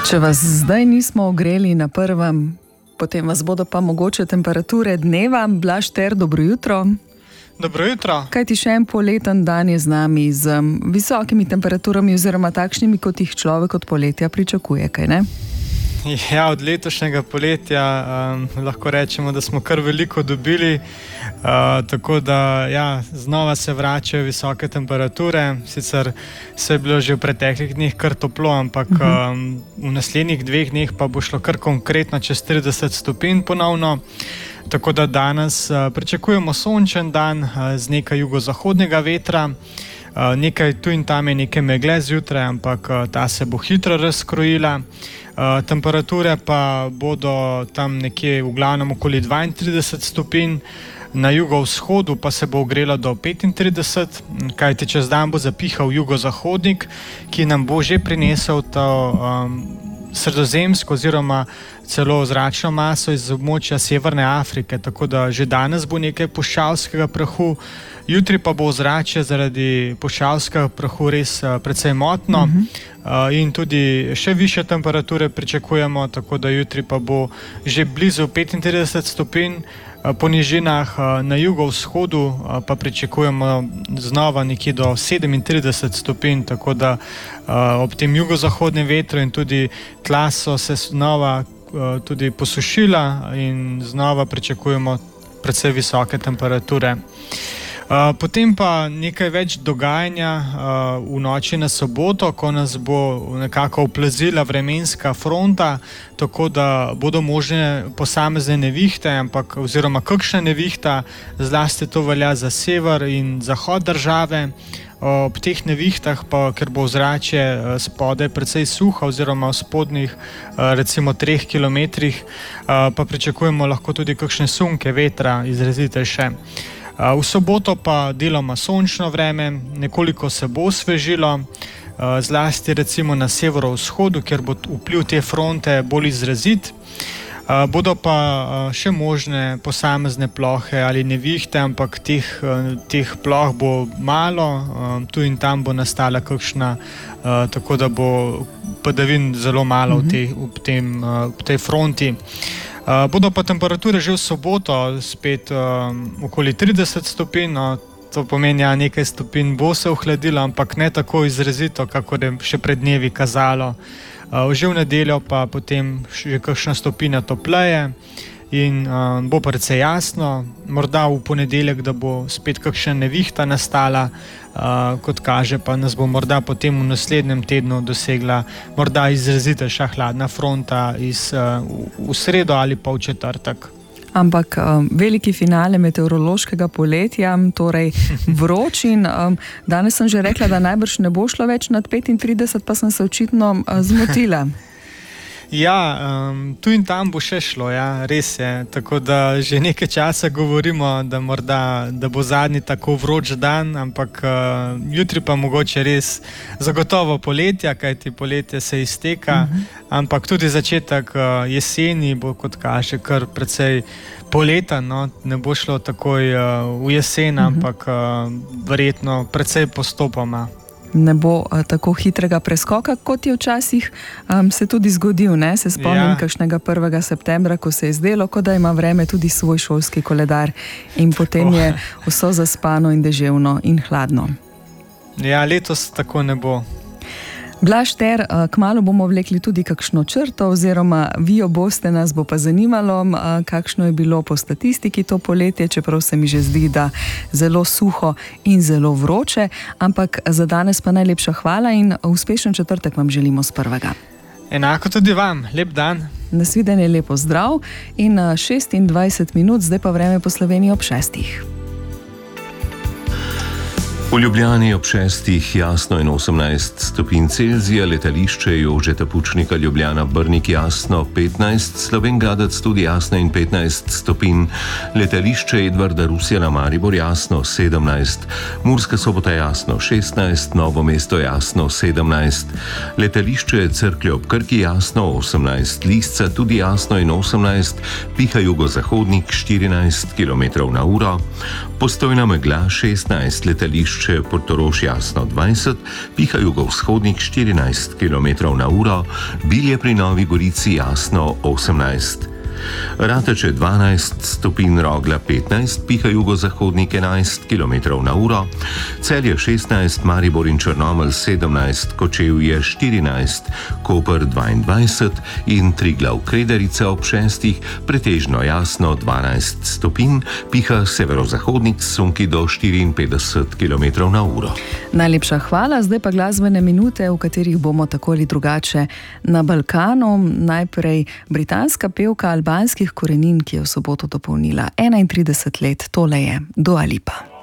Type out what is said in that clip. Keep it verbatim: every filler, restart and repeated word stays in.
Če vas zdaj nismo ogreli na prvem, potem vas bodo pa mogoče temperature dneva. Blaž Ter, dobro jutro. Dobro jutro. Kaj ti še en poleten dan je z nami z visokimi temperaturami oziroma takšnimi, kot jih človek od poletja pričakuje, kaj ne? Ja, od letošnjega poletja um, lahko rečemo, da smo kar veliko dobili, uh, tako da ja, znova se vračajo visoke temperature. Sicer se je bilo že v preteklih dneh kar toplo, ampak um, v naslednjih dveh dneh pa bo šlo kar konkretno čez trideset stopinj ponovno. Tako da danes uh, pričakujemo sončen dan uh, z nekaj jugozahodnega vetra. Uh, nekaj tu in tam je nekaj megle zjutraj, ampak uh, ta se bo hitro razkrojila. Uh, temperature pa bodo tam nekje v glavnem okoli dvaintrideset stopinj, na jugovzhodu pa se bo ogrelo do petintrideset, kajti čez dan bo zapihal jugozahodnik, ki nam bo že prinesel to um, sredozemsko oziroma celo zračno maso iz območja Severne Afrike, tako da že danes bo nekaj puščavskega prahu. Jutri pa bo ozračje zaradi puščavskega prahu res uh, precej motno uh -huh. uh, in tudi še više temperature pričakujemo, tako da jutri pa bo že blizu petintrideset stopinj, uh, po nižinah uh, na jugovzhodu uh, pa pričakujemo znova nekje do sedemintrideset stopinj, tako da uh, ob tem jugozahodnem vetru in tudi tla so se znova uh, tudi posušila in znova pričakujemo precej visoke temperature. Uh, potem pa nekaj več dogajanja uh, v noči na soboto, ko nas bo nekako oplazila vremenska fronta, tako da bodo možne posamezne nevihte, ampak oziroma kakšna nevihta, zlasti to velja za sever in zahod države. Ob teh nevihtah pa, ker bo zračje spodaj precej suha oziroma v spodnjih recimo treh kilometrih, uh, pa pričakujemo lahko tudi kakšne sunke vetra izrazitejše. V soboto pa deloma sončno vreme, nekoliko se bo osvežilo, zlasti recimo na severovzhodu, kjer bo vpliv te fronte bolj izrazit. Bodo pa še možne posamezne plohe ali nevihte, ampak teh, teh ploh bo malo, tu in tam bo nastala kakšna, tako da bo padavin zelo malo v tej, v tem, v tej fronti. Uh, bodo pa temperature že v soboto spet um, okoli trideset stopinj, no, to pomeni, da ja, nekaj stopinj bo se ohladilo, ampak ne tako izrazito, kako je še pred dnevi kazalo. Uh, že v nedeljo pa potem še kakšna stopinja topleje in uh, bo pa precej jasno, morda v ponedeljek, da bo spet kakšna nevihta nastala, uh, kot kaže, pa nas bo morda potem v naslednjem tednu dosegla morda izrazitejša hladna fronta iz, uh, v, v sredo ali pa v četrtek. Ampak um, veliki finale meteorološkega poletja, torej vročin. Um, danes sem že rekla, da najbrž ne bo šlo več nad petintrideset, pa sem se očitno uh, zmotila. Ja, um, tu in tam bo še šlo, ja, res je. Tako da že nekaj časa govorimo, da morda da bo zadnji tako vroč dan, ampak uh, jutri pa mogoče res zagotovo poletja, kajti poletje se izteka, uh-huh. ampak tudi začetek uh, jeseni bo, kot kaže, kar precej poleten, no, ne bo šlo takoj uh, v jesen, uh-huh. ampak uh, verjetno precej postopoma. Ne bo uh, tako hitrega preskoka, kot je včasih um, se tudi zgodil, ne? Se spomnim ja. kakšnega prvega septembra, ko se je zdelo, kot da ima vreme tudi svoj šolski koledar in potem oh. je vso zaspano in deževno in hladno. Ja, letos tako ne bo. Blaž Ter, kmalu bomo vlekli tudi kakšno črto, oziroma vi jo boste, nas bo pa zanimalo, kakšno je bilo po statistiki to poletje, čeprav se mi že zdi, da zelo suho in zelo vroče, ampak za danes pa najlepša hvala in uspešen četrtek vam želimo z prvega. Enako tudi vam, lep dan. Nasvidenje, lepo zdrav in šestindvajset minut, zdaj pa vreme po Sloveniji ob šestih. V Ljubljani ob šestih jasno in osemnajst stopinj Celzija, letališče Jožeta Pučnika Ljubljana Brnik jasno petnajst, Slovenj Gradec tudi jasno in petnajst stopinj, letališče Edvarda Rusjana Maribor jasno sedemnajst, Murska Sobota jasno šestnajst, Novo mesto jasno sedemnajst, letališče Cerklje ob Krki jasno osemnajst, Lisca tudi jasno in osemnajst, piha jugozahodnik štirinajst kilometrov na uro, Postojna megla šestnajst, letališče letališče Portorož jasno dvajset, piha jugovzhodnik štirinajst kilometrov na uro, Bilje pri Novi Gorici jasno osemnajst. Rateče dvanajst stopinj, Rogla petnajst, piha jugozahodnik enajst kilometrov na uro, Celje šestnajst, Maribor in Črnomelj sedemnajst, Kočevje štirinajst, Koper dvaindvajset in Triglav Krederica ob šestih, pretežno jasno dvanajst stopinj, piha severozahodnik sunki do štiriinpetdeset kilometrov na uro. Najlepša hvala, zdaj pa glasbene minute, v katerih bomo tako ali drugače na Balkanu. Najprej britanska pevka albanskih korenin, ki je v soboto dopolnila enaintrideset let, tole je Dua Lipa.